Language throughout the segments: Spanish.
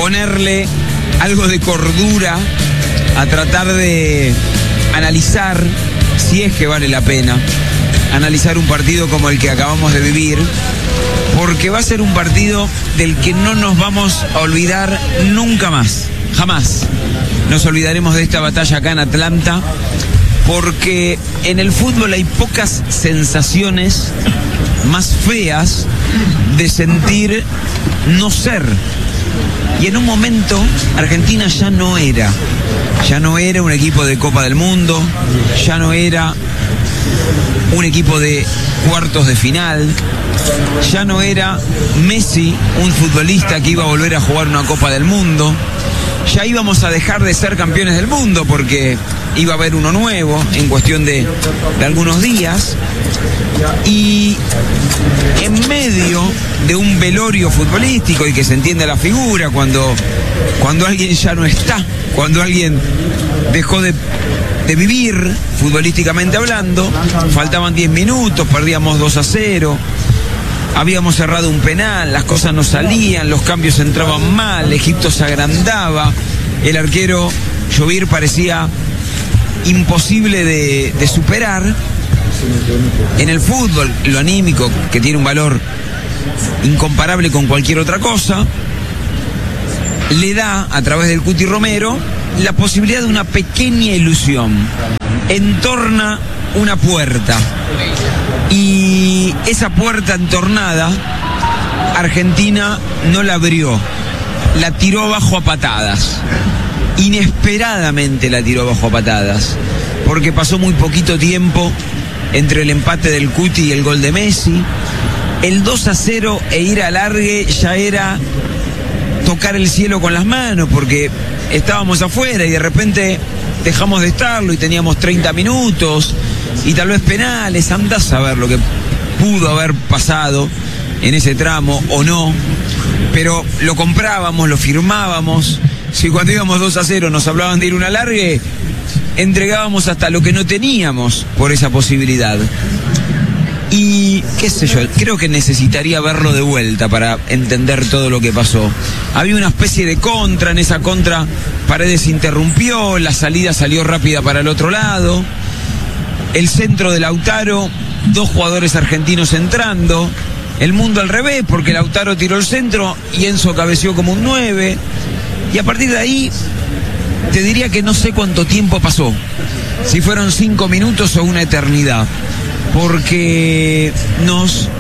ponerle algo de cordura a tratar de analizar, si es que vale la pena, analizar un partido como el que acabamos de vivir, porque va a ser un partido del que no nos vamos a olvidar nunca más, jamás. Nos olvidaremos de esta batalla acá en Atlanta, porque en el fútbol hay pocas sensaciones más feas de sentir no ser. Y en un momento Argentina ya no era un equipo de Copa del Mundo, ya no era un equipo de cuartos de final, ya no era Messi un futbolista que iba a volver a jugar una Copa del Mundo, ya íbamos a dejar de ser campeones del mundo porque iba a haber uno nuevo en cuestión de algunos días. Y en medio de un velorio futbolístico, y que se entiende la figura, cuando alguien ya no está, cuando alguien dejó de vivir futbolísticamente hablando, faltaban 10 minutos, perdíamos 2-0, habíamos cerrado un penal, las cosas no salían, los cambios entraban mal, Egipto se agrandaba, el arquero Llovir parecía imposible de superar. En el fútbol, lo anímico, que tiene un valor incomparable con cualquier otra cosa, le da, a través del Cuti Romero, la posibilidad de una pequeña ilusión. Entorna una puerta, y esa puerta entornada, Argentina no la abrió, la tiró abajo a patadas. Inesperadamente la tiró abajo a patadas, porque pasó muy poquito tiempo entre el empate del Cuti y el gol de Messi. El 2-0 e ir a alargue ya era tocar el cielo con las manos, porque estábamos afuera y de repente dejamos de estarlo y teníamos 30 minutos y tal vez penales. Andás a ver lo que pudo haber pasado en ese tramo o no, pero lo comprábamos, lo firmábamos. Si cuando íbamos 2-0 nos hablaban de ir a un alargue, entregábamos hasta lo que no teníamos por esa posibilidad. Y qué sé yo, creo que necesitaría verlo de vuelta para entender todo lo que pasó. Había una especie de contra, en esa contra Paredes interrumpió, la salida salió rápida para el otro lado, el centro de Lautaro, 2 jugadores argentinos entrando, el mundo al revés, porque Lautaro tiró el centro y Enzo cabeció como un 9, y a partir de ahí te diría que no sé cuánto tiempo pasó, si fueron 5 minutos o una eternidad, porque nos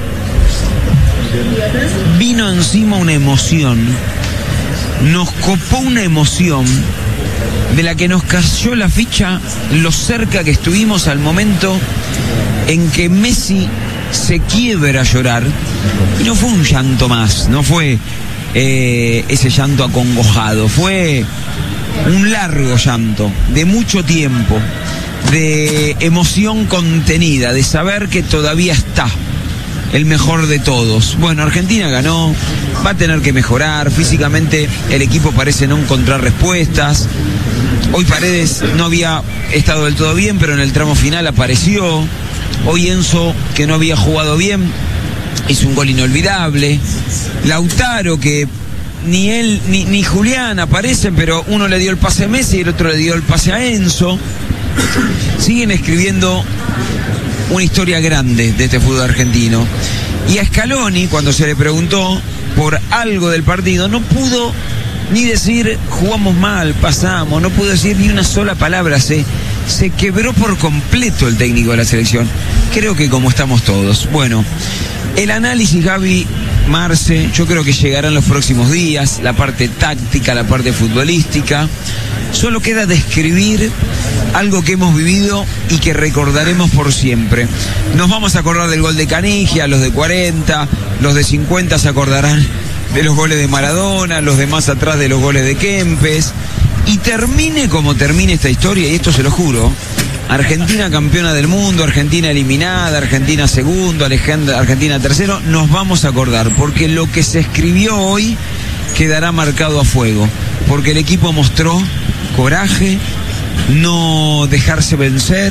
vino encima una emoción, nos copó una emoción de la que nos cayó la ficha lo cerca que estuvimos al momento en que Messi se quiebra a llorar, y no fue un llanto más, no fue ese llanto acongojado, fue un largo llanto, de mucho tiempo, de emoción contenida, de saber que todavía está el mejor de todos. Bueno, Argentina ganó, va a tener que mejorar, físicamente el equipo parece no encontrar respuestas. Hoy Paredes no había estado del todo bien, pero en el tramo final apareció. Hoy Enzo, que no había jugado bien, hizo un gol inolvidable. Lautaro, que ni él ni Julián aparecen, pero uno le dio el pase a Messi y el otro le dio el pase a Enzo. Siguen escribiendo una historia grande de este fútbol argentino. Y a Scaloni, cuando se le preguntó por algo del partido, no pudo ni decir jugamos mal, pasamos, no pudo decir ni una sola palabra, se quebró por completo el técnico de la selección. Creo que como estamos todos. Bueno, el análisis, Gaby, Marce, yo creo que llegará en los próximos días, la parte táctica, la parte futbolística. Solo queda describir algo que hemos vivido y que recordaremos por siempre. Nos vamos a acordar del gol de Canigia, los de 40, los de 50 se acordarán de los goles de Maradona, los de más atrás de los goles de Kempes. Y termine como termine esta historia, y esto se lo juro, Argentina campeona del mundo, Argentina eliminada, Argentina segundo, Argentina tercero, nos vamos a acordar, porque lo que se escribió hoy quedará marcado a fuego, porque el equipo mostró coraje, no dejarse vencer,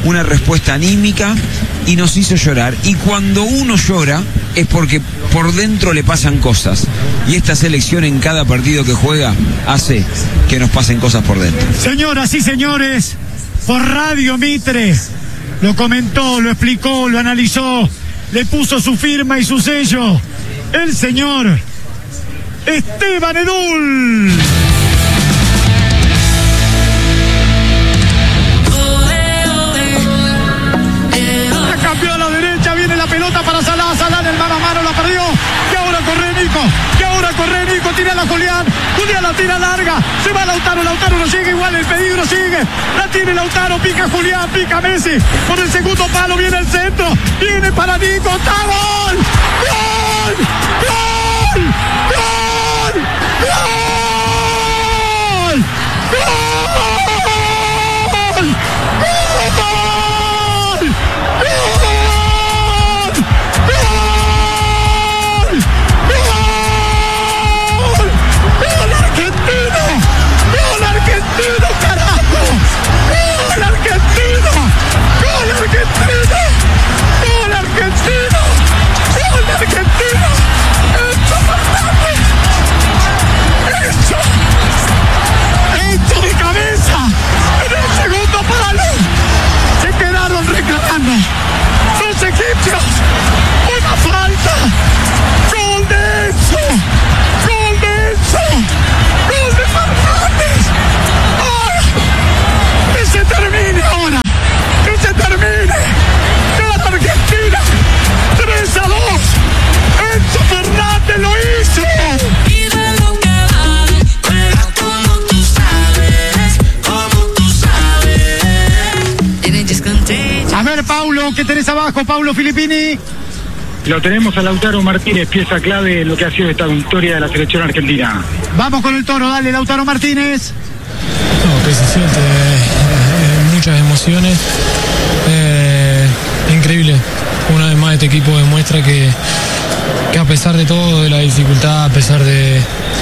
una respuesta anímica y nos hizo llorar. Y cuando uno llora es porque por dentro le pasan cosas. Y esta selección en cada partido que juega hace que nos pasen cosas por dentro. Señoras y señores, por Radio Mitre, lo comentó, lo explicó, lo analizó, le puso su firma y su sello, el señor Esteban Edul. La cambió a la derecha, viene la pelota para Salah, Salah en el mano a mano, la perdió, y ahora corre Nico, tira la Julián la tira larga, se va Lautaro no llega, igual el peligro sigue, la tiene Lautaro, pica Julián, pica Messi, por el segundo palo viene el centro, viene para Nico, ¡está gol! ¡Gol! ¡Gol! ¡Gol! ¡Gol! ¿Qué tenés abajo, Paulo Filippini? Lo tenemos a Lautaro Martínez, pieza clave en lo que ha sido esta victoria de la selección argentina. Vamos con el Toro, dale, Lautaro Martínez. No, que se siente muchas emociones. Increíble. Una vez más este equipo demuestra que a pesar de todo, de la dificultad, a pesar de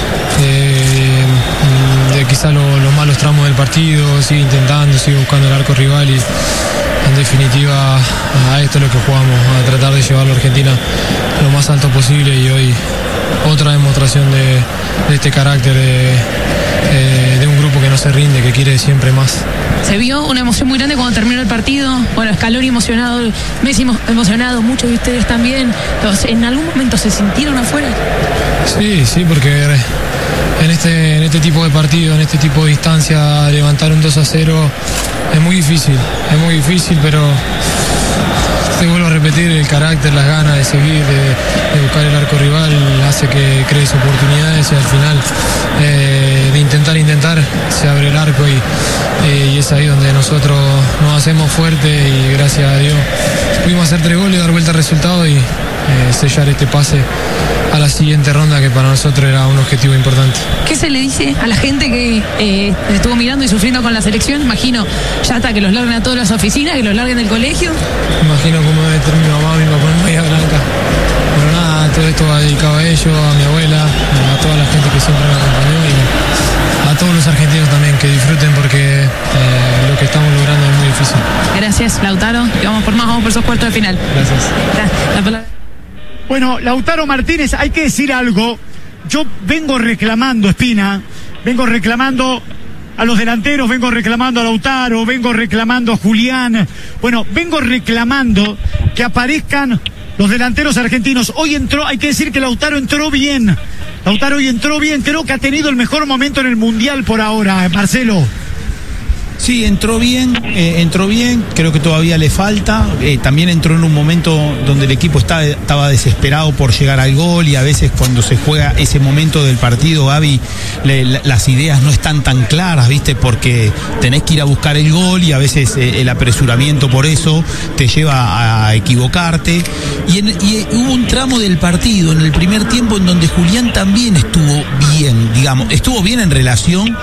quizá los malos tramos del partido, sigue intentando, sigue buscando el arco rival y en definitiva a esto es lo que jugamos, a tratar de llevarlo a Argentina lo más alto posible, y hoy otra demostración de este carácter de un grupo que no se rinde, que quiere siempre más. Se vio una emoción muy grande cuando terminó el partido. Bueno, Scaloni emocionado, Messi emocionado, muchos de ustedes también. Entonces, ¿en algún momento se sintieron afuera? Sí, porque en este tipo de partido, en este tipo de instancia, levantar un 2-0 es muy difícil, pero te vuelvo a repetir, el carácter, las ganas de seguir, de buscar el arco rival hace que crees oportunidades, y al final de intentar se abre el arco, y es ahí donde nosotros nos hacemos fuerte, y gracias a Dios pudimos hacer 3 goles, dar vuelta al resultado y sellar este pase a la siguiente ronda, que para nosotros era un objetivo importante. ¿Qué se le dice a la gente que estuvo mirando y sufriendo con la selección? Imagino ya hasta que los larguen a todas las oficinas, que los larguen del colegio. Imagino cómo debe estar mi mamá, mi papá en Bahía Blanca. Pero nada, todo esto va dedicado a ellos, a mi abuela, a toda la gente que siempre me acompañó, y a todos los argentinos también, que disfruten, porque lo que estamos logrando es muy difícil. Gracias, Lautaro, y vamos por más, vamos por esos cuartos de final. Gracias. La palabra. Bueno, Lautaro Martínez, hay que decir algo. Yo vengo reclamando, Espina, vengo reclamando a los delanteros, vengo reclamando a Lautaro, vengo reclamando a Julián. Bueno, vengo reclamando que aparezcan los delanteros argentinos. Hoy entró, hay que decir que Lautaro entró bien. Lautaro hoy entró bien, creo que ha tenido el mejor momento en el Mundial por ahora, Marcelo. Sí, entró bien, creo que todavía le falta, también entró en un momento donde el equipo estaba desesperado por llegar al gol, y a veces cuando se juega ese momento del partido, Gaby, las ideas no están tan claras, ¿viste? Porque tenés que ir a buscar el gol, y a veces el apresuramiento por eso te lleva a equivocarte, y hubo un tramo del partido en el primer tiempo en donde Julián también estuvo bien, digamos, estuvo bien en relación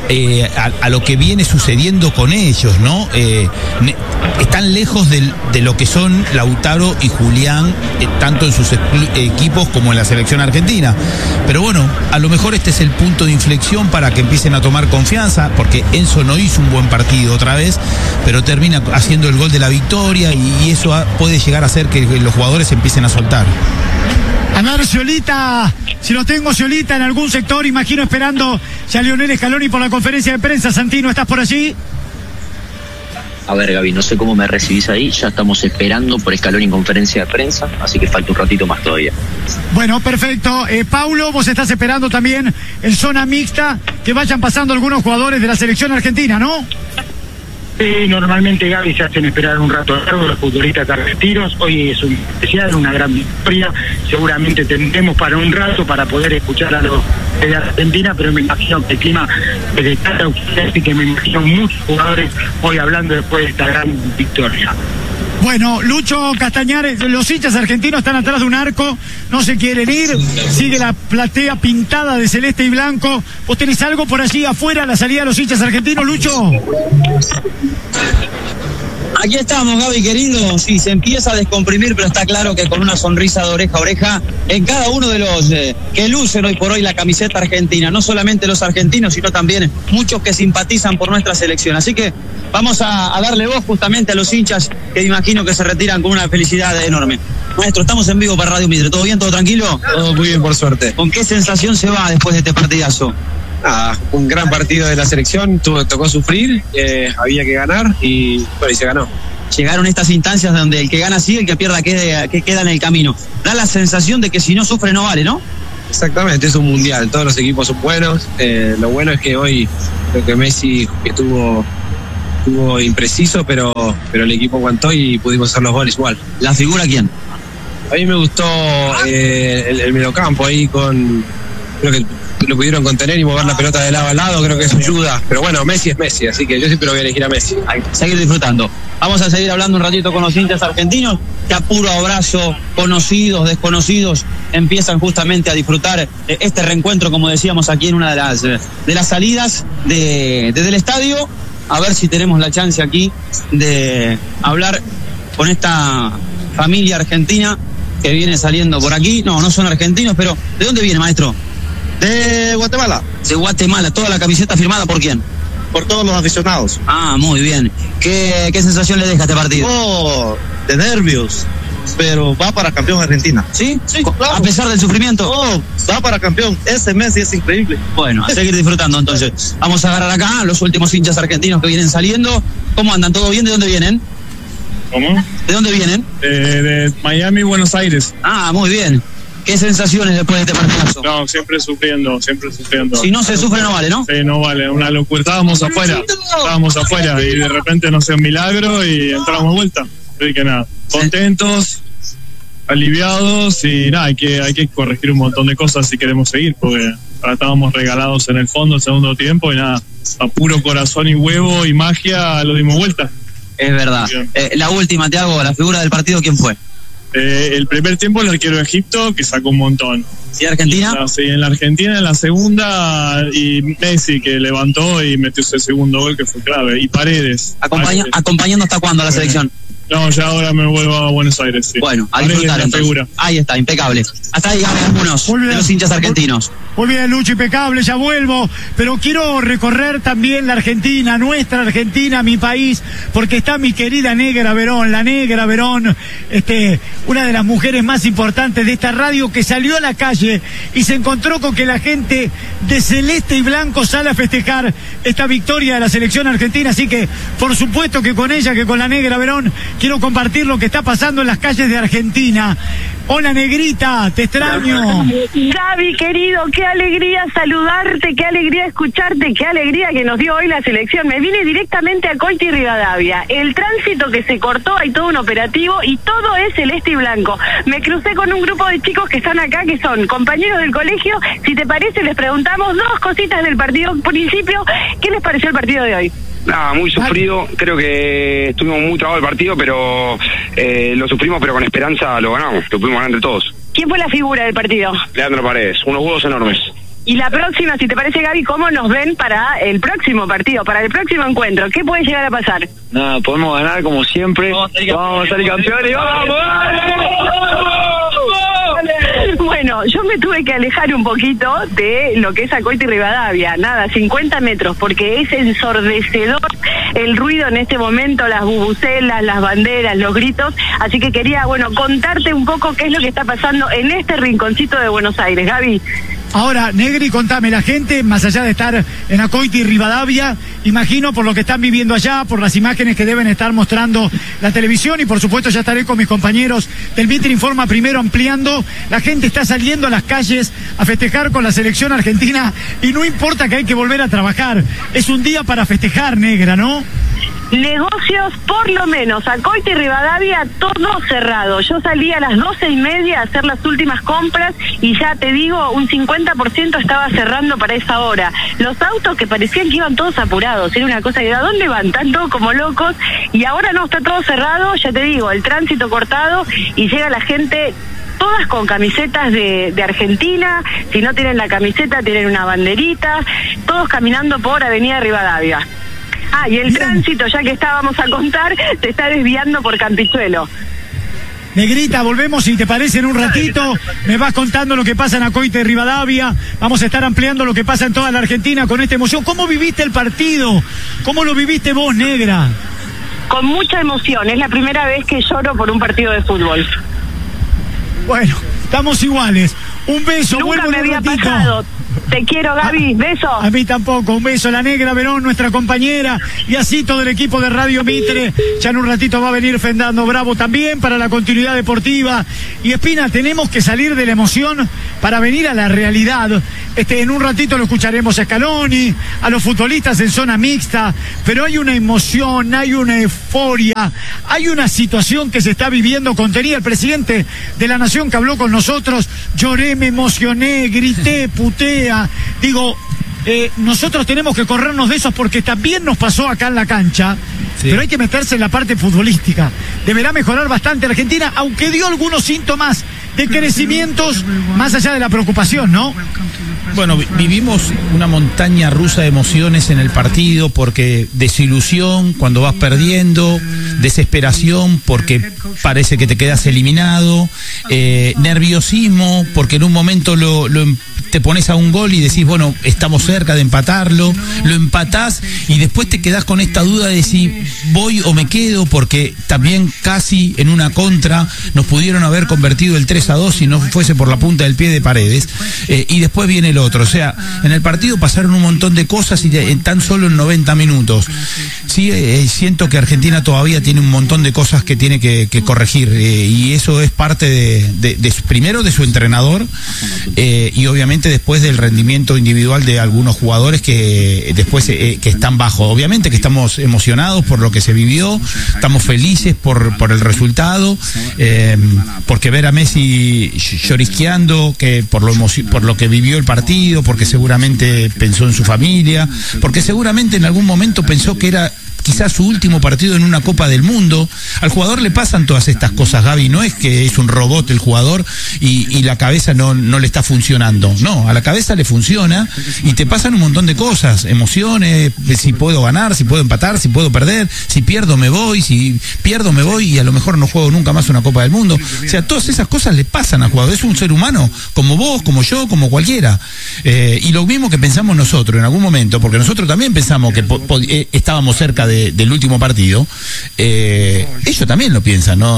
a lo que viene sucediendo con ellos, ¿no? Están lejos de lo que son Lautaro y Julián, tanto en sus equipos como en la selección argentina. Pero bueno, a lo mejor este es el punto de inflexión para que empiecen a tomar confianza, porque Enzo no hizo un buen partido otra vez, pero termina haciendo el gol de la victoria y eso puede llegar a hacer que los jugadores empiecen a soltar. A ver, Sciolita, si lo tengo Sciolita en algún sector, imagino esperando ya Lionel Scaloni por la conferencia de prensa. Santino, ¿estás por allí? A ver, Gaby, no sé cómo me recibís ahí, ya estamos esperando por Scaloni en conferencia de prensa, así que falta un ratito más todavía. Bueno, perfecto. Paulo, vos estás esperando también en zona mixta que vayan pasando algunos jugadores de la selección argentina, ¿no? Sí, normalmente, Gaby, se hacen esperar un rato largo los futbolistas argentinos. Hoy es un especial, una gran victoria. Seguramente tendremos para un rato para poder escuchar a los de Argentina, pero me imagino que el clima de tanta y que me imagino muchos jugadores hoy hablando después de esta gran victoria. Bueno, Lucho Castañares, los hinchas argentinos están atrás de un arco, no se quieren ir, sigue la platea pintada de celeste y blanco. ¿Vos tenés algo por allí afuera, la salida de los hinchas argentinos, Lucho? Aquí estamos, Gaby, querido. Sí, se empieza a descomprimir, pero está claro que con una sonrisa de oreja a oreja en cada uno de los que lucen hoy por hoy la camiseta argentina. No solamente los argentinos, sino también muchos que simpatizan por nuestra selección. Así que vamos a darle voz justamente a los hinchas que imagino que se retiran con una felicidad enorme. Maestro, estamos en vivo para Radio Mitre. ¿Todo bien? ¿Todo tranquilo? Todo muy bien, por suerte. ¿Con qué sensación se va después de este partidazo? Un gran partido de la selección, tocó sufrir, había que ganar y bueno, y se ganó. Llegaron estas instancias donde el que gana sigue, el que pierda queda en el camino. Da la sensación de que si no sufre no vale, ¿no? Exactamente, es un mundial, todos los equipos son buenos. Lo bueno es que hoy creo que Messi estuvo impreciso, pero el equipo aguantó y pudimos hacer los goles igual. ¿La figura quién? A mí me gustó el mediocampo ahí creo que lo pudieron contener y mover la pelota de lado a lado, creo que eso ayuda. Pero bueno, Messi es Messi, así que yo siempre lo voy a elegir a Messi. Hay que seguir disfrutando. Vamos a seguir hablando un ratito con los hinchas argentinos, que a puro abrazo, conocidos, desconocidos, empiezan justamente a disfrutar este reencuentro, como decíamos aquí en una de las salidas del estadio. A ver si tenemos la chance aquí de hablar con esta familia argentina que viene saliendo por aquí. No son argentinos, pero ¿de dónde viene, maestro? De Guatemala. De Guatemala. ¿Toda la camiseta firmada por quién? Por todos los aficionados. Ah, muy bien. ¿Qué sensación le deja este partido? De nervios, pero va para campeón Argentina. ¿Sí? Sí, claro. A pesar del sufrimiento. Va para campeón. Ese Messi es increíble. Bueno, a seguir disfrutando entonces. Vamos a agarrar acá a los últimos hinchas argentinos que vienen saliendo. ¿Cómo andan? ¿Todo bien? ¿De dónde vienen? ¿Cómo? ¿De dónde vienen? De Miami, Buenos Aires. Ah, muy bien. ¿Qué sensaciones después de este partidazo? No, siempre sufriendo. Si no se sufre no vale, ¿no? Sí, no vale, una locura. Estábamos afuera y de repente, no sé, un milagro y entramos de vuelta. Así que nada, contentos, aliviados y nada, hay que corregir un montón de cosas si queremos seguir, porque estábamos regalados en el fondo el segundo tiempo y nada, a puro corazón y huevo y magia lo dimos vuelta. Es verdad. La última, te hago, la figura del partido, ¿quién fue? El primer tiempo el arquero de Egipto, que sacó un montón. ¿Y Argentina? Sí, en la Argentina en la segunda, y Messi que levantó y metió ese segundo gol que fue clave, y Paredes. ¿Acompañando hasta cuándo a la selección? No, ya ahora me vuelvo a Buenos Aires, sí. Bueno, a disfrutar entonces. Ahí está, impecable. Hasta ahí algunos de los hinchas argentinos. Muy bien, Lucho, impecable, ya vuelvo, pero quiero recorrer también la Argentina, nuestra Argentina, mi país, porque está mi querida Negra Verón, la Negra Verón, una de las mujeres más importantes de esta radio, que salió a la calle y se encontró con que la gente de celeste y blanco sale a festejar esta victoria de la selección argentina, así que por supuesto que con ella, que con la Negra Verón, quiero compartir lo que está pasando en las calles de Argentina. Hola, Negrita, te extraño. Gaby, querido, qué alegría saludarte, qué alegría escucharte, qué alegría que nos dio hoy la selección. Me vine directamente a Coiti y Rivadavia. El tránsito que se cortó, hay todo un operativo y todo es celeste y blanco. Me crucé con un grupo de chicos que están acá, que son compañeros del colegio. Si te parece, les preguntamos dos cositas del partido. Principio, ¿qué les pareció el partido de hoy? Nada, muy sufrido, creo que estuvimos muy trabajo el partido, pero lo sufrimos, pero con esperanza lo ganamos, lo pudimos ganar entre todos. ¿Quién fue la figura del partido? Leandro Paredes, unos huevos enormes. Y la próxima, si te parece, Gaby, ¿cómo nos ven para el próximo partido, para el próximo encuentro? ¿Qué puede llegar a pasar? Nada, podemos ganar como siempre. Vamos a salir campeones. ¡Vamos! Bueno, yo me tuve que alejar un poquito de lo que es Akoito y Rivadavia, nada, 50 metros, porque es ensordecedor el ruido en este momento, las bubucelas, las banderas, los gritos, así que quería, contarte un poco qué es lo que está pasando en este rinconcito de Buenos Aires. Gaby. Ahora, Negri, contame, la gente, más allá de estar en Akoito y Rivadavia, imagino por lo que están viviendo allá, por las imágenes que deben estar mostrando la televisión, y por supuesto ya estaré con mis compañeros del Mitre Informa primero ampliando, la gente está saliendo a las calles a festejar con la selección argentina, y no importa que hay que volver a trabajar, es un día para festejar, Negra, ¿no? Negocios, por lo menos, Akoito y Rivadavia, todo cerrado. Yo salí a las 12:30 a hacer las últimas compras y ya te digo, un 50% estaba cerrando para esa hora. Los autos que parecían que iban todos apurados, era una cosa de ¿a dónde van? Están todos como locos, y ahora no, está todo cerrado, ya te digo, el tránsito cortado, y llega la gente todas con camisetas de Argentina, si no tienen la camiseta tienen una banderita, todos caminando por Avenida Rivadavia. Y el tránsito, ya que estábamos a contar, te está desviando por Campichuelo. Negrita, volvemos, si te parece, en un ratito. Me vas contando lo que pasa en Akoito y Rivadavia. Vamos a estar ampliando lo que pasa en toda la Argentina con esta emoción. ¿Cómo viviste el partido? ¿Cómo lo viviste vos, Negra? Con mucha emoción. Es la primera vez que lloro por un partido de fútbol. Bueno, estamos iguales. Un beso, nunca me había pasado. Te quiero, Gaby, beso. A mí tampoco, un beso. La Negra Verón, nuestra compañera, y así todo el equipo de Radio Mitre. Ya en un ratito va a venir Fernando Bravo también para la continuidad deportiva. Y Espina, tenemos que salir de la emoción para venir a la realidad. En un ratito lo escucharemos a Scaloni, a los futbolistas en zona mixta, pero hay una emoción, hay una euforia, hay una situación que se está viviendo. Contenía el presidente de la Nación que habló con nosotros, lloré, me emocioné, grité, puteé. Digo, nosotros tenemos que corrernos de esos porque también nos pasó acá en la cancha, sí. Pero hay que meterse en la parte futbolística. Deberá mejorar bastante Argentina, aunque dio algunos síntomas de crecimientos más allá de la preocupación, ¿no? Bueno, vivimos una montaña rusa de emociones en el partido, porque desilusión cuando vas perdiendo, desesperación porque parece que te quedas eliminado, nerviosismo porque en un momento te pones a un gol y decís, bueno, estamos cerca de empatarlo, lo empatás y después te quedás con esta duda de si voy o me quedo, porque también casi en una contra nos pudieron haber convertido el 3-2 si no fuese por la punta del pie de Paredes, y después viene el otro. O sea, en el partido pasaron un montón de cosas y tan solo en 90 minutos. Sí, siento que Argentina todavía tiene un montón de cosas que tiene que corregir, y eso es parte primero de su entrenador, y obviamente después del rendimiento individual de algunos jugadores que después que están bajo. Obviamente que estamos emocionados por lo que se vivió, estamos felices por el resultado, porque ver a Messi llorisqueando, que por lo que vivió el partido, porque seguramente pensó en su familia, porque seguramente en algún momento pensó que era quizás su último partido en una Copa del Mundo. Al jugador le pasan todas estas cosas, Gaby, no es que es un robot el jugador y la cabeza no le está funcionando, no, a la cabeza le funciona y te pasan un montón de cosas, emociones, si puedo ganar, si puedo empatar, si puedo perder, si pierdo me voy, si pierdo me voy y a lo mejor no juego nunca más una Copa del Mundo. O sea, todas esas cosas le pasan al jugador, es un ser humano, como vos, como yo, como cualquiera, y lo mismo que pensamos nosotros en algún momento, porque nosotros también pensamos que estábamos cerca del último partido, ellos también lo piensan, ¿no?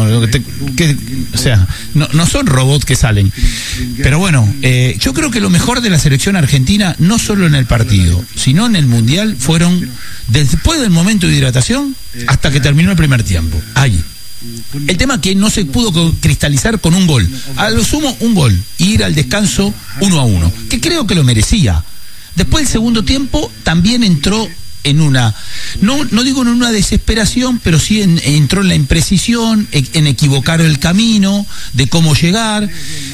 O sea, no son robots que salen. Pero bueno, yo creo que lo mejor de la selección argentina, no solo en el partido, sino en el Mundial, fueron después del momento de hidratación hasta que terminó el primer tiempo. Ahí. El tema que no se pudo cristalizar con un gol. A lo sumo, un gol. Y ir al descanso 1-1. Que creo que lo merecía. Después del segundo tiempo también entró en una, no digo en una desesperación, pero sí entró en la imprecisión, en equivocar el camino de cómo llegar.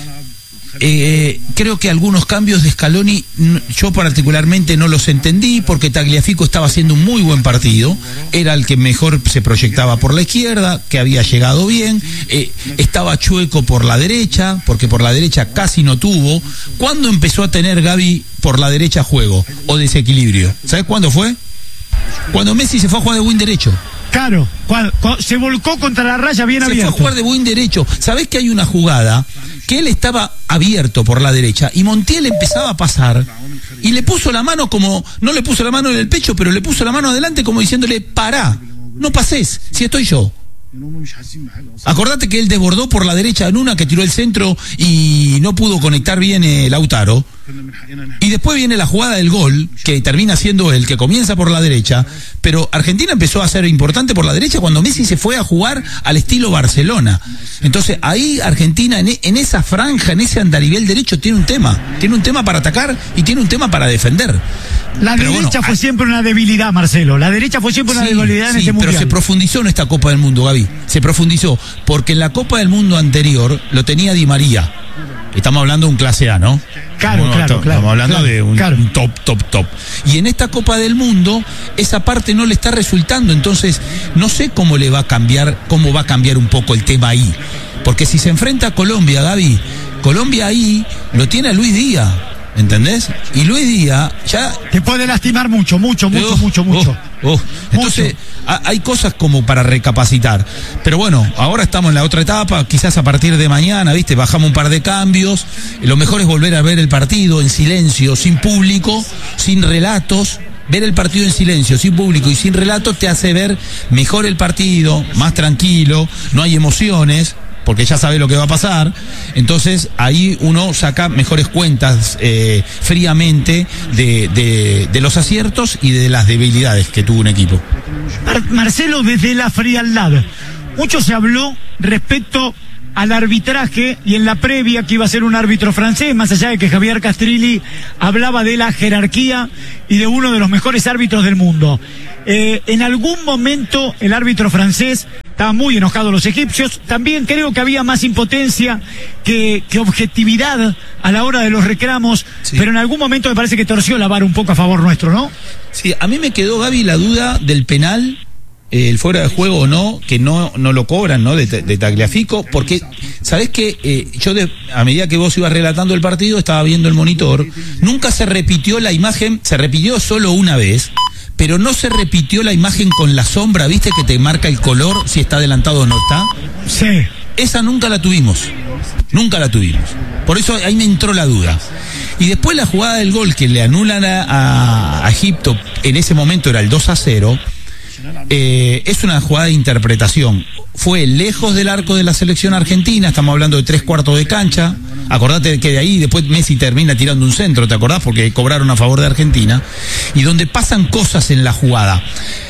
Creo que algunos cambios de Scaloni yo particularmente no los entendí, porque Tagliafico estaba haciendo un muy buen partido, era el que mejor se proyectaba por la izquierda, que había llegado bien, estaba chueco por la derecha, porque por la derecha casi no tuvo. Cuando empezó a tener Gaby por la derecha juego o desequilibrio. ¿Sabes cuándo fue? Cuando Messi se fue a jugar de win derecho. Claro, cuando se volcó contra la raya bien abierto. Se fue a jugar de win derecho. ¿Sabés que hay una jugada que él estaba abierto por la derecha y Montiel empezaba a pasar y le puso la mano como, no le puso la mano en el pecho, pero le puso la mano adelante como diciéndole, pará, no pases, si estoy yo. Acordate que él desbordó por la derecha en una que tiró el centro y no pudo conectar bien Lautaro. Y después viene la jugada del gol, que termina siendo el que comienza por la derecha, pero Argentina empezó a ser importante por la derecha cuando Messi se fue a jugar al estilo Barcelona. Entonces ahí Argentina en esa franja, en ese andarivel derecho tiene un tema para atacar y tiene un tema para defender. La derecha fue siempre una debilidad, Marcelo. La derecha fue siempre una debilidad en este mundial. Pero se profundizó en esta Copa del Mundo, Gaby. Se profundizó porque en la Copa del Mundo anterior lo tenía Di María. Estamos hablando de un clase A, ¿no? Claro. Estamos hablando de un top. Y en esta Copa del Mundo, esa parte no le está resultando. Entonces, no sé cómo va a cambiar un poco el tema ahí. Porque si se enfrenta a Colombia, Gaby, Colombia ahí lo tiene a Luis Díaz. ¿Entendés? Y Luis Díaz ya... Te puede lastimar mucho. Entonces, hay cosas como para recapacitar. Pero bueno, ahora estamos en la otra etapa, quizás a partir de mañana, ¿viste? Bajamos un par de cambios. Lo mejor es volver a ver el partido en silencio, sin público, sin relatos. Ver el partido en silencio, sin público y sin relatos te hace ver mejor el partido, más tranquilo, no hay emociones, porque ya sabe lo que va a pasar. Entonces ahí uno saca mejores cuentas fríamente de los aciertos y de las debilidades que tuvo un equipo. Marcelo, desde la frialdad, mucho se habló respecto al arbitraje y en la previa que iba a ser un árbitro francés, más allá de que Javier Castrilli hablaba de la jerarquía y de uno de los mejores árbitros del mundo. En algún momento el árbitro francés estaba muy enojado los egipcios, también creo que había más impotencia que objetividad a la hora de los reclamos, sí. Pero en algún momento me parece que torció la vara un poco a favor nuestro, ¿no? Sí, a mí me quedó, Gaby, la duda del penal, el fuera de juego o no, que no lo cobran, ¿no? De Tagliafico, porque, ¿sabés qué? A medida que vos ibas relatando el partido, estaba viendo el monitor, nunca se repitió la imagen, se repitió solo una vez, pero no se repitió la imagen con la sombra, ¿viste? Que te marca el color, si está adelantado o no está. Sí. Esa nunca la tuvimos. Por eso ahí me entró la duda. Y después la jugada del gol que le anulan a Egipto, en ese momento era el 2-0, es una jugada de interpretación. Fue lejos del arco de la selección argentina, estamos hablando de 3/4 de cancha. Acordate que de ahí después Messi termina tirando un centro, ¿te acordás? Porque cobraron a favor de Argentina. Y donde pasan cosas en la jugada.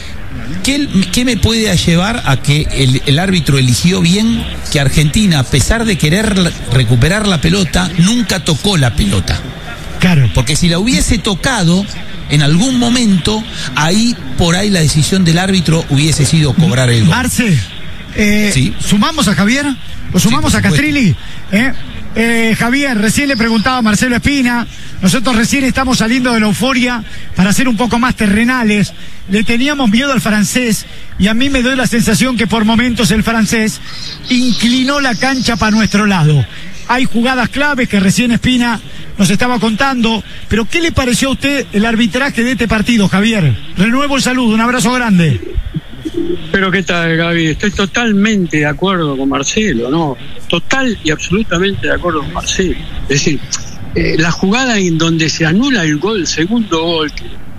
¿Qué me puede llevar a que el árbitro eligió bien que Argentina, a pesar de querer recuperar la pelota, nunca tocó la pelota? Claro. Porque si la hubiese tocado en algún momento, por ahí la decisión del árbitro hubiese sido cobrar el gol. Marce, ¿sí? ¿Sumamos a Javier? ¿Lo sumamos a Castrilli? Javier, recién le preguntaba a Marcelo Espina, nosotros recién estamos saliendo de la euforia para ser un poco más terrenales, le teníamos miedo al francés y a mí me dio la sensación que por momentos el francés inclinó la cancha para nuestro lado. Hay jugadas claves que recién Espina nos estaba contando, pero ¿qué le pareció a usted el arbitraje de este partido, Javier? Renuevo el saludo, un abrazo grande. Pero ¿qué tal, Gaby? Estoy totalmente de acuerdo con Marcelo, ¿no? Total y absolutamente de acuerdo con Marcelo. Es decir, la jugada en donde se anula el segundo gol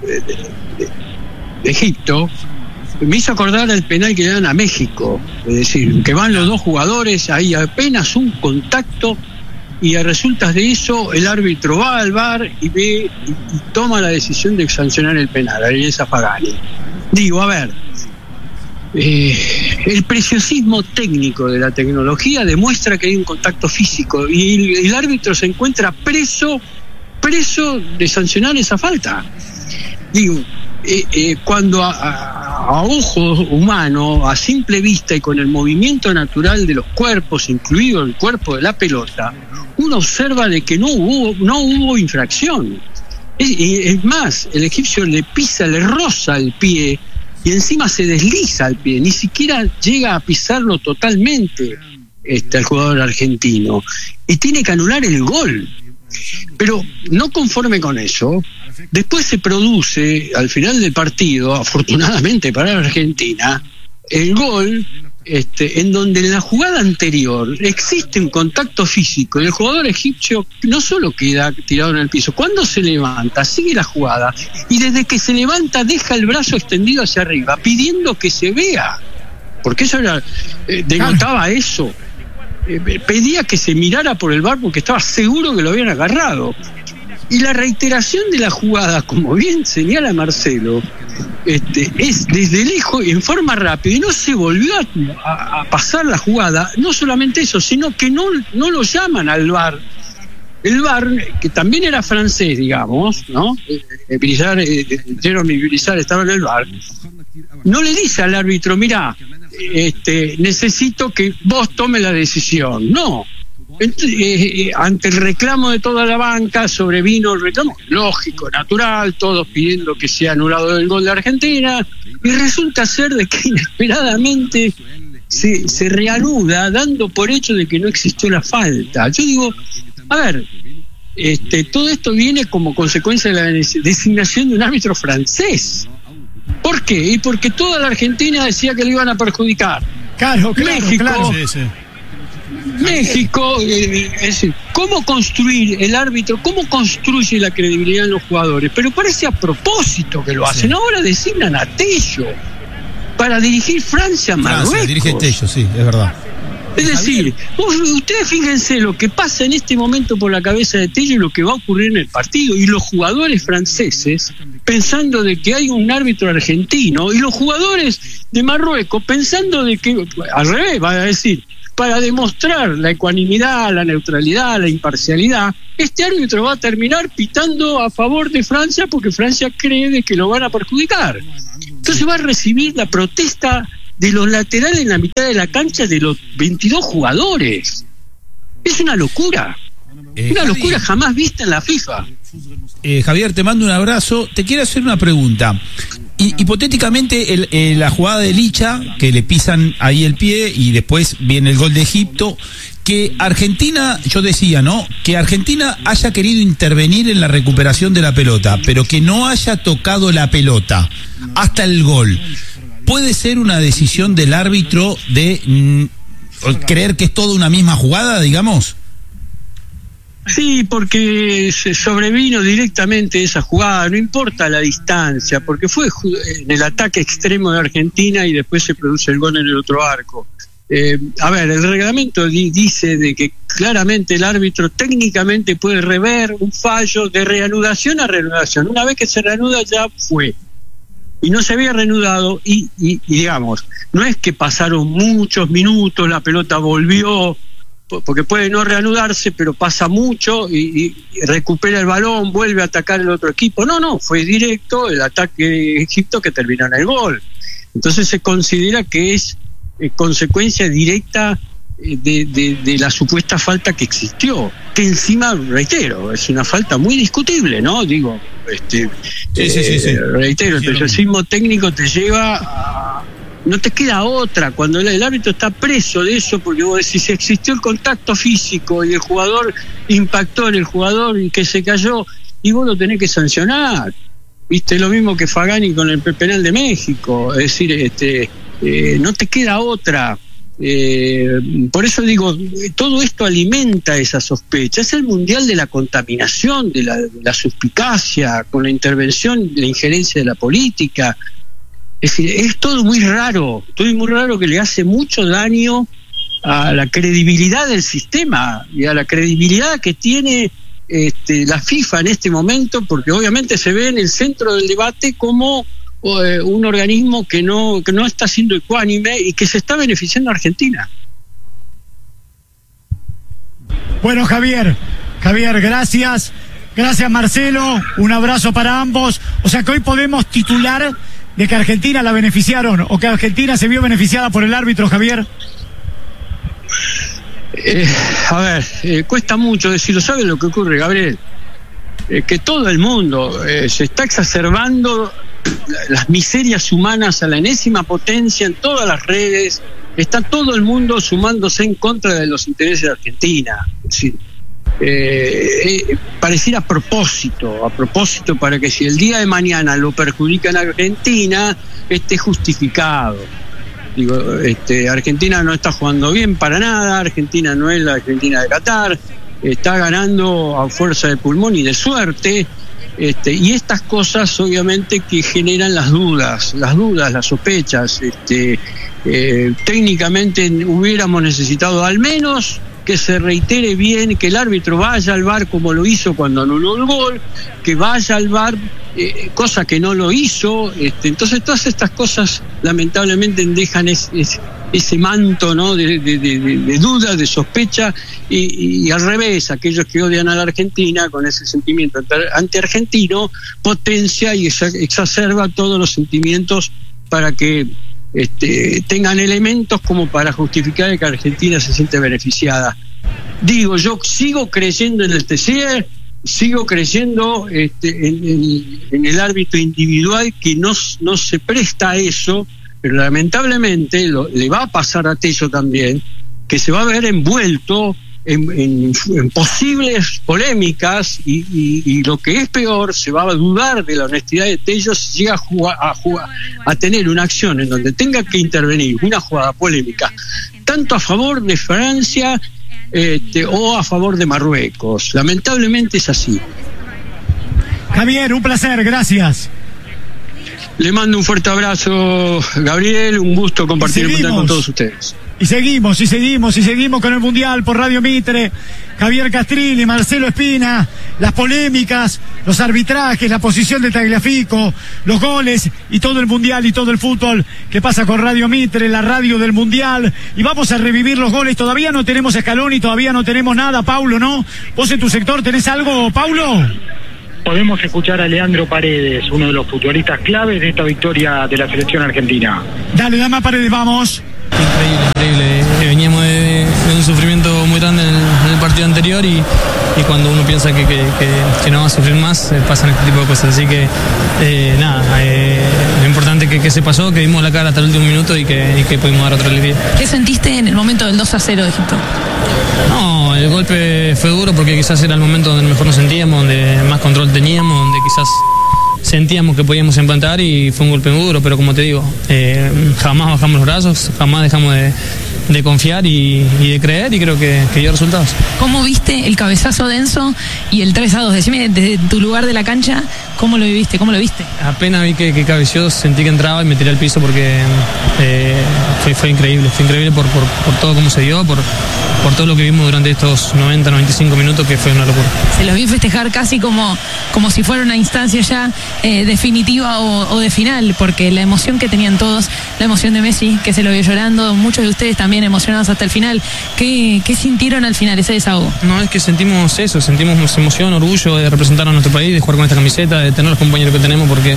de Egipto, me hizo acordar el penal que le dan a México. Es decir, que van los dos jugadores, hay apenas un contacto y a resultas de eso el árbitro va al VAR y ve y toma la decisión de sancionar el penal, Ariel Zapagani. Digo, a ver, el preciosismo técnico de la tecnología demuestra que hay un contacto físico y el árbitro se encuentra preso de sancionar esa falta. Digo, cuando a ojo humano, a simple vista y con el movimiento natural de los cuerpos, incluido el cuerpo de la pelota, uno observa de que no hubo infracción. Es más, el egipcio le roza el pie y encima se desliza el pie, ni siquiera llega a pisarlo totalmente el jugador argentino, y tiene que anular el gol. Pero no conforme con eso, después se produce, al final del partido, afortunadamente para la Argentina, el gol en donde en la jugada anterior existe un contacto físico y el jugador egipcio no solo queda tirado en el piso, cuando se levanta, sigue la jugada y desde que se levanta deja el brazo extendido hacia arriba, pidiendo que se vea, porque eso era, denotaba eso. Pedía que se mirara por el VAR porque estaba seguro que lo habían agarrado. Y la reiteración de la jugada, como bien señala Marcelo, es desde lejos y en forma rápida, y no se volvió a pasar la jugada. No solamente eso, sino que no lo llaman al VAR. El VAR, que también era francés, digamos, ¿no? Jeremy Brizard estaba en el VAR. No le dice al árbitro, mirá, necesito que vos tomes la decisión. No. Ante el reclamo de toda la banca, sobrevino el reclamo lógico, natural, todos pidiendo que sea anulado el gol de Argentina, y resulta ser de que inesperadamente se reanuda, dando por hecho de que no existió la falta. Yo digo, a ver, todo esto viene como consecuencia de la designación de un árbitro francés. ¿Por qué? Y porque toda la Argentina decía que le iban a perjudicar. Claro, México, claro. México, es decir, ¿cómo construir el árbitro? ¿Cómo construye la credibilidad en los jugadores? Pero parece a propósito que lo hacen. Ahora designan a Tello para dirigir Francia, Marruecos. Dirige Tello, sí, es verdad. Es decir, ustedes fíjense lo que pasa en este momento por la cabeza de Tello y lo que va a ocurrir en el partido, y los jugadores franceses pensando de que hay un árbitro argentino, y los jugadores de Marruecos pensando de que, al revés, va a decir, para demostrar la ecuanimidad, la neutralidad, la imparcialidad, este árbitro va a terminar pitando a favor de Francia porque Francia cree de que lo van a perjudicar. Entonces va a recibir la protesta de los laterales en la mitad de la cancha de los 22 jugadores. Es una locura. Una locura jamás vista en la FIFA. Javier, te mando un abrazo. Te quiero hacer una pregunta. Hipotéticamente, la jugada de Licha, que le pisan ahí el pie y después viene el gol de Egipto, que Argentina, yo decía, ¿no? Que Argentina haya querido intervenir en la recuperación de la pelota, pero que no haya tocado la pelota hasta el gol. ¿Puede ser una decisión del árbitro de creer que es toda una misma jugada, digamos? Sí, porque se sobrevino directamente esa jugada, no importa la distancia, porque fue en el ataque extremo de Argentina y después se produce el gol en el otro arco. A ver, el reglamento dice de que claramente el árbitro técnicamente puede rever un fallo de reanudación a reanudación. Una vez que se reanuda ya fue. Y no se había reanudado y digamos, no es que pasaron muchos minutos, la pelota volvió, porque puede no reanudarse, pero pasa mucho y recupera el balón, vuelve a atacar el otro equipo. No, fue directo el ataque de Egipto que terminó en el gol. Entonces se considera que es consecuencia directa de la supuesta falta que existió, que encima, reitero, es una falta muy discutible, ¿no? Digo, sí. Reitero, el periodismo técnico te lleva a... No te queda otra cuando el árbitro está preso de eso, porque vos decís, si existió el contacto físico y el jugador impactó en el jugador y que se cayó, y vos lo tenés que sancionar. Viste, lo mismo que Fagani con el penal de México, es decir, no te queda otra. Por eso digo, todo esto alimenta esa sospecha. Es el mundial de la contaminación, de la suspicacia, con la intervención, la injerencia de la política. Es decir, es todo muy raro que le hace mucho daño a la credibilidad del sistema y a la credibilidad que tiene la FIFA en este momento, porque obviamente se ve en el centro del debate como un organismo que no está siendo ecuánime y que se está beneficiando a Argentina. Bueno, Javier, gracias Marcelo, un abrazo para ambos. O sea que hoy podemos titular de que Argentina la beneficiaron o que Argentina se vio beneficiada por el árbitro, Javier. A ver, cuesta mucho decirlo. ¿Sabes lo que ocurre, Gabriel? Que todo el mundo se está exacerbando las miserias humanas a la enésima potencia en todas las redes. Está todo el mundo sumándose en contra de los intereses de Argentina. Es decir, pareciera a propósito para que si el día de mañana lo perjudican a Argentina, esté justificado. Digo, Argentina no está jugando bien para nada, Argentina no es la Argentina de Qatar, está ganando a fuerza de pulmón y de suerte, y estas cosas obviamente que generan las dudas, las sospechas. Técnicamente hubiéramos necesitado al menos que se reitere bien, que el árbitro vaya al VAR como lo hizo cuando anuló el gol, que vaya al VAR, cosa que no lo hizo. Entonces todas estas cosas lamentablemente dejan ese manto, ¿no?, de duda, de sospecha, y al revés, aquellos que odian a la Argentina con ese sentimiento anti-argentino potencia y exacerba todos los sentimientos para que tengan elementos como para justificar que Argentina se siente beneficiada. Digo, yo sigo creyendo en el TC, sigo creyendo en el árbitro individual que no se presta a eso, pero lamentablemente le va a pasar a Tello también, que se va a ver envuelto en posibles polémicas, y lo que es peor, se va a dudar de la honestidad de Tello si llega a tener una acción en donde tenga que intervenir una jugada polémica tanto a favor de Francia o a favor de Marruecos. Lamentablemente es así. Javier, un placer, gracias. Le mando un fuerte abrazo, Gabriel, un gusto compartir el Mundial con todos ustedes. Y seguimos con el Mundial por Radio Mitre. Javier Castrilli, Marcelo Espina, las polémicas, los arbitrajes, la posición de Tagliafico, los goles y todo el Mundial y todo el fútbol que pasa con Radio Mitre, la radio del Mundial. Y vamos a revivir los goles. Todavía no tenemos Scaloni, todavía no tenemos nada, Paulo, ¿no? ¿Vos en tu sector tenés algo, Paulo? Podemos escuchar a Leandro Paredes, uno de los futbolistas claves de esta victoria de la selección argentina. Dale, dame a Paredes, vamos. Increíble. Veníamos de un sufrimiento muy grande en el partido anterior, y cuando uno piensa que no va a sufrir más, pasan este tipo de cosas. Así que lo importante que se pasó, que dimos la cara hasta el último minuto y que pudimos dar otra alegría. ¿Qué sentiste en el momento del 2-0 de Egipto? No, el golpe fue duro porque quizás era el momento donde mejor nos sentíamos, donde más control teníamos, donde quizás sentíamos que podíamos empatar, y fue un golpe muy duro, pero como te digo, jamás bajamos los brazos, jamás dejamos de confiar y de creer, y creo que dio resultados. ¿Cómo viste el cabezazo de Enzo y el 3-2? Decime, desde tu lugar de la cancha, ¿cómo lo viviste? ¿Cómo lo viste? Apenas vi que cabeció, sentí que entraba y me tiré al piso porque fue increíble. Fue increíble por todo como se dio, por todo lo que vimos durante estos 90, 95 minutos, que fue una locura. Se los vi festejar casi como si fuera una instancia ya definitiva o de final, porque la emoción que tenían todos, la emoción de Messi, que se lo vio llorando, muchos de ustedes también emocionados hasta el final. ¿Qué sintieron al final, ese desahogo? No, es que sentimos eso, sentimos emoción, orgullo de representar a nuestro país, de jugar con esta camiseta, de tener los compañeros que tenemos, porque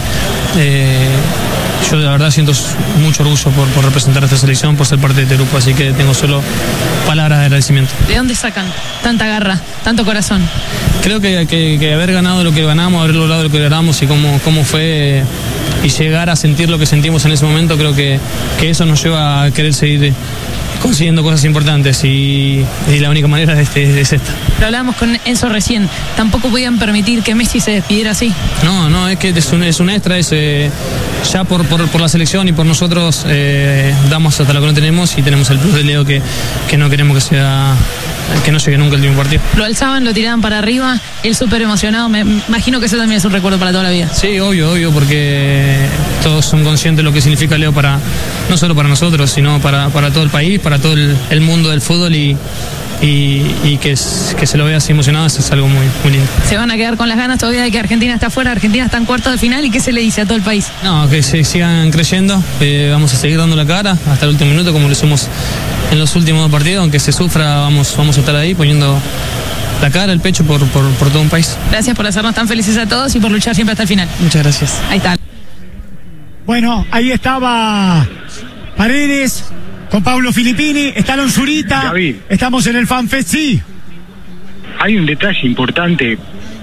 yo de verdad siento mucho orgullo por representar a esta selección, por ser parte de este grupo, así que tengo solo palabras de agradecimiento. ¿De dónde sacan tanta garra, tanto corazón? Creo que haber ganado lo que ganamos, haber logrado lo que logramos, y cómo fue, y llegar a sentir lo que sentimos en ese momento, creo que eso nos lleva a querer seguir consiguiendo cosas importantes, y la única manera es esta. Lo hablábamos con Enzo recién, tampoco podían permitir que Messi se despidiera así. No, es que es un extra, ya por la selección y por nosotros damos hasta lo que no tenemos, y tenemos el plus de Leo que no queremos que no llegue nunca el último partido. Lo alzaban, lo tiraban para arriba, él súper emocionado, me imagino que eso también es un recuerdo para toda la vida. Sí, obvio, porque todos son conscientes de lo que significa Leo no solo para nosotros, sino para todo el país, para todo el mundo del fútbol, y que se lo vea así emocionado, eso es algo muy, muy lindo. ¿Se van a quedar con las ganas todavía de que Argentina está afuera? Argentina está en cuartos de final, ¿y qué se le dice a todo el país? No, que se sigan creyendo, vamos a seguir dando la cara hasta el último minuto, como lo hicimos en los últimos dos partidos. Aunque se sufra, vamos a estar ahí poniendo la cara, el pecho por todo un país. Gracias por hacernos tan felices a todos y por luchar siempre hasta el final. Muchas gracias. Ahí está. Bueno, ahí estaba Paredes con Pablo Filippini, está Alon Zurita. David, estamos en el FanFest, sí. hay un detalle importante.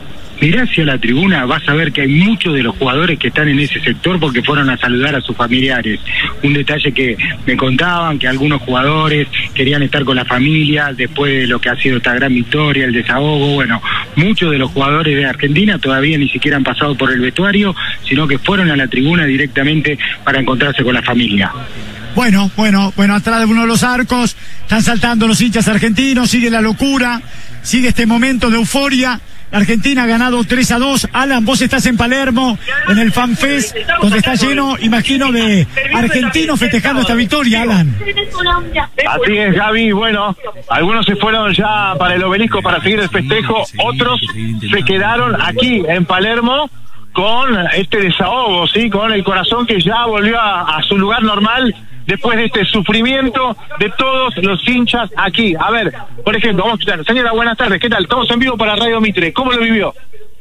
mirá hacia la tribuna, vas a ver que hay muchos de los jugadores que están en ese sector porque fueron a saludar a sus familiares. Un detalle que me contaban, que algunos jugadores querían estar con la familia después de lo que ha sido esta gran victoria, el desahogo. Bueno, muchos de los jugadores de Argentina todavía ni siquiera han pasado por el vestuario, sino que fueron a la tribuna directamente para encontrarse con la familia. Bueno, atrás de uno de los arcos están saltando los hinchas argentinos, sigue la locura, sigue este momento de euforia. La Argentina ha ganado 3-2. Alan, vos estás en Palermo, en el FanFest, donde está lleno, imagino, de argentinos festejando esta victoria, Alan. Así es, Gaby. Bueno, algunos se fueron ya para el obelisco para seguir el festejo, otros se quedaron aquí en Palermo con este desahogo, ¿sí? Con el corazón que ya volvió a su lugar normal después de este sufrimiento de todos los hinchas aquí. A ver, por ejemplo, vamos a escuchar. Señora, buenas tardes, ¿qué tal? Estamos en vivo para Radio Mitre. ¿Cómo lo vivió?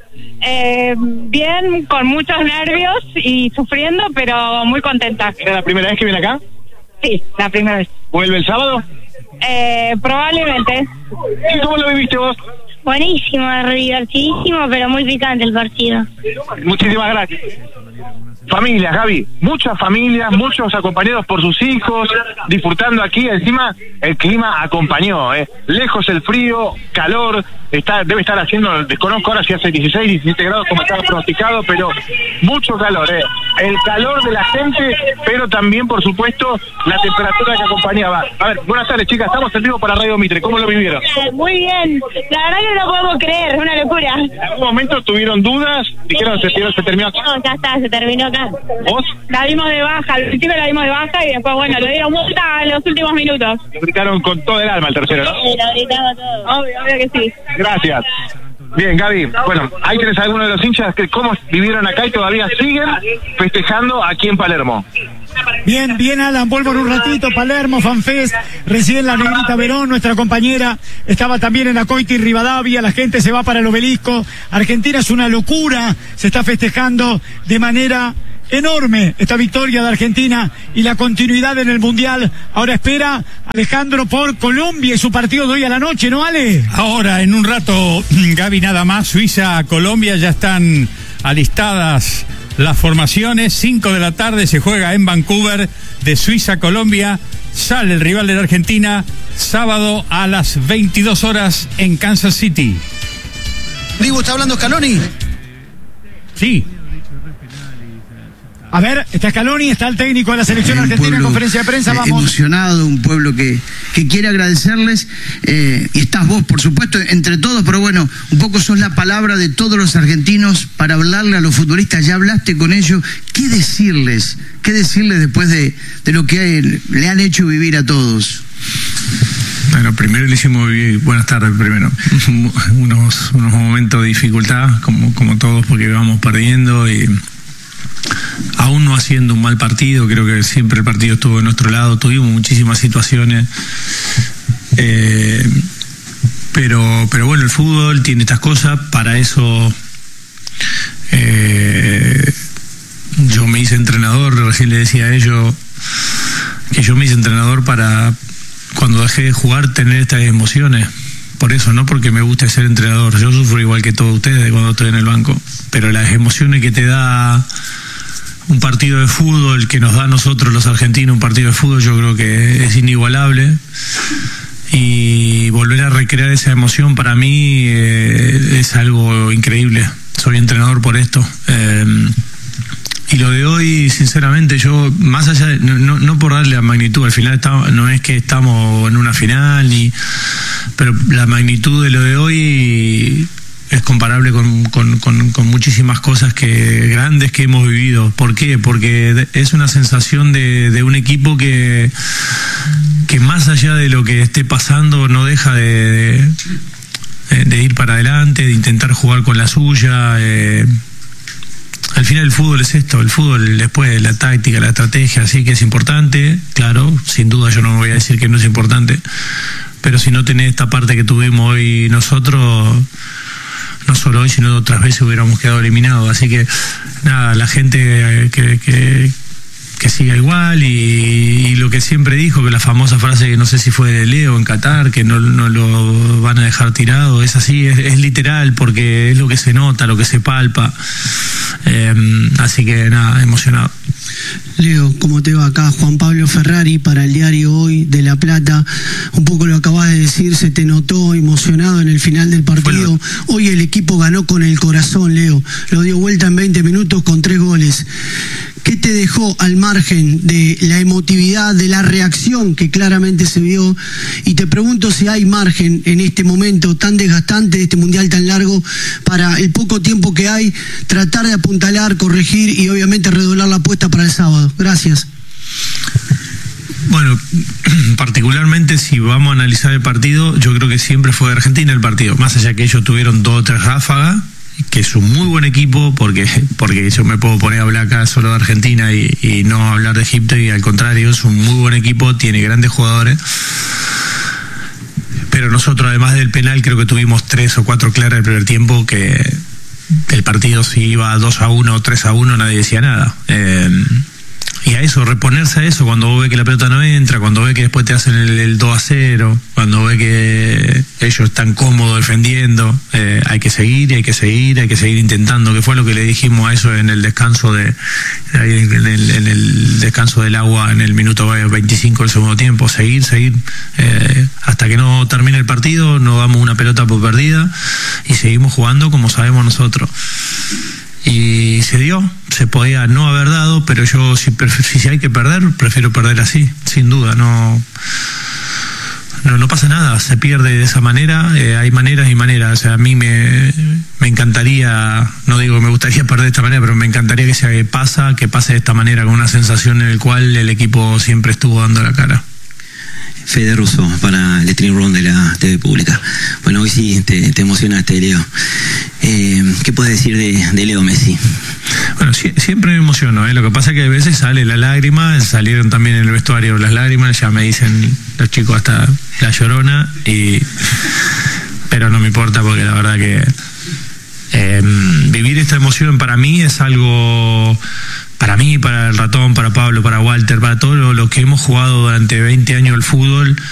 Bien, con muchos nervios y sufriendo, pero muy contenta. ¿Era la primera vez que viene acá? Sí, la primera vez. ¿Vuelve el sábado? Probablemente. ¿Y cómo lo viviste vos? Buenísimo, divertidísimo, pero muy picante el partido. Muchísimas gracias. Familias, Gaby, muchas familias, muchos acompañados por sus hijos, disfrutando aquí. Encima el clima acompañó, lejos el frío, calor, debe estar haciendo, desconozco ahora si hace 16, 17 grados como estaba pronosticado, pero mucho calor, el calor de la gente, pero también por supuesto la temperatura que acompañaba. A ver, buenas tardes, chicas, estamos en vivo para Radio Mitre, ¿cómo lo vivieron? Muy bien, la verdad que no lo podemos creer, es una locura. ¿En algún momento tuvieron dudas? ¿Dijeron se terminó acá? No, ya está, se terminó acá. ¿Vos? La dimos de baja, al principio la dimos de baja y después, bueno, le dieron multa en los últimos minutos. Lo gritaron con todo el alma el tercero, ¿no? Sí, lo gritaba todo. Obvio que sí. Gracias. Bien, Gaby, bueno, ahí tenés a algunos de los hinchas que cómo vivieron acá y todavía siguen festejando aquí en Palermo. Bien, Alan, vuelvo en un ratito. Palermo, FanFest, recién la negrita Verón, nuestra compañera, estaba también en Acoiti y Rivadavia, la gente se va para el obelisco. Argentina es una locura, se está festejando de manera enorme esta victoria de Argentina y la continuidad en el Mundial. Ahora espera Alejandro por Colombia y su partido de hoy a la noche, ¿no, Ale? Ahora, en un rato, Gaby, nada más, Suiza, Colombia, ya están alistadas las formaciones. 5 de la tarde se juega en Vancouver, de Suiza, Colombia. Sale el rival de la Argentina, sábado a las 22 horas en Kansas City. Digo, ¿está hablando Scaloni? Sí. A ver, está Scaloni, está el técnico de la selección argentina en conferencia de prensa, vamos. Emocionado, un pueblo que quiere agradecerles, y estás vos, por supuesto, entre todos, pero bueno, un poco sos la palabra de todos los argentinos para hablarle a los futbolistas, ya hablaste con ellos, ¿qué decirles después de lo que le han hecho vivir a todos? Bueno, primero le hicimos vivir, buenas tardes primero, unos momentos de dificultad, como todos, porque íbamos perdiendo y aún no haciendo un mal partido, creo que siempre el partido estuvo de nuestro lado, tuvimos muchísimas situaciones, pero bueno, el fútbol tiene estas cosas, para eso yo me hice entrenador, recién le decía a ellos que yo me hice entrenador para cuando dejé de jugar tener estas emociones. Por eso, no porque me guste ser entrenador, yo sufro igual que todos ustedes cuando estoy en el banco, pero las emociones que te da un partido de fútbol, que nos da a nosotros los argentinos un partido de fútbol, yo creo que es inigualable, y volver a recrear esa emoción para mí es algo increíble. Soy entrenador por esto, y lo de hoy, sinceramente, yo, más allá de, no por darle la magnitud, al final no es que estamos en una final, pero la magnitud de lo de hoy es comparable con muchísimas cosas grandes que hemos vivido. ¿Por qué? Porque es una sensación de un equipo que más allá de lo que esté pasando no deja de ir para adelante, de intentar jugar con la suya. Al final el fútbol es esto, el fútbol después la táctica, la estrategia, sí que es importante, claro, sin duda yo no voy a decir que no es importante, pero si no tenés esta parte que tuvimos hoy nosotros, no solo hoy, sino otras veces hubiéramos quedado eliminados. Así que nada, la gente que siga igual y lo que siempre dijo, que la famosa frase que no sé si fue de Leo en Qatar, que no lo van a dejar tirado, es así, es literal, porque es lo que se nota, lo que se palpa. Así que nada, emocionado. Leo, ¿cómo te va? Acá Juan Pablo Ferrari para el diario Hoy de La Plata. Un poco lo acabas de decir, se te notó emocionado en el final del partido. Hoy el equipo ganó con el corazón, Leo. Lo dio vuelta en 20 minutos con 3 goles. ¿Qué te dejó al margen de la emotividad, de la reacción que claramente se vio? Y te pregunto si hay margen en este momento tan desgastante, de este mundial tan largo, para el poco tiempo que hay, tratar de apuntalar, corregir y obviamente redoblar la apuesta para el sábado. Gracias. Bueno, particularmente si vamos a analizar el partido, yo creo que siempre fue de Argentina el partido, más allá que ellos tuvieron 2 o 3 ráfagas, que es un muy buen equipo, porque yo me puedo poner a hablar acá solo de Argentina y no hablar de Egipto, y al contrario, es un muy buen equipo, tiene grandes jugadores, pero nosotros además del penal creo que tuvimos 3 o 4 claras el primer tiempo, que el partido si iba 2-1 o 3-1 nadie decía nada. Y a eso, reponerse a eso, cuando vos ves que la pelota no entra, cuando ves que después te hacen el 2-0, cuando ves que ellos están cómodos defendiendo, hay que seguir, hay que seguir intentando, que fue lo que le dijimos a eso en el descanso en el descanso del agua en el minuto 25 del segundo tiempo, seguir, hasta que no termine el partido, no damos una pelota por perdida y seguimos jugando como sabemos nosotros. Y se dio, se podía no haber dado, pero yo si hay que perder, prefiero perder así, sin duda. No pasa nada, se pierde de esa manera, hay maneras y maneras. O sea, a mí me encantaría, no digo que me gustaría perder de esta manera, pero me encantaría que pase de esta manera, con una sensación en la cual el equipo siempre estuvo dando la cara. Fede Russo para el Stream Room de la TV Pública. Bueno, hoy sí te emocionaste, Leo. ¿Qué puedes decir de Leo Messi? Bueno, siempre me emociono, lo que pasa es que a veces sale la lágrima, salieron también en el vestuario las lágrimas, ya me dicen los chicos hasta la llorona, pero no me importa, porque la verdad que vivir esta emoción para mí es algo, para mí, para el Ratón, para Pablo, para Walter, para todos los que hemos jugado durante 20 años el fútbol,